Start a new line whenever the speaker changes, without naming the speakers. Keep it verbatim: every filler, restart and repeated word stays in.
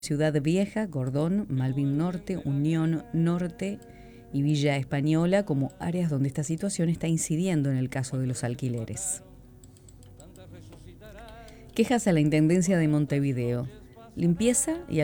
Ciudad Vieja, Cordón, Malvin Norte, Unión Norte y Villa Española como áreas donde esta situación está incidiendo en el caso de los alquileres. Quejas a la Intendencia de Montevideo. Limpieza y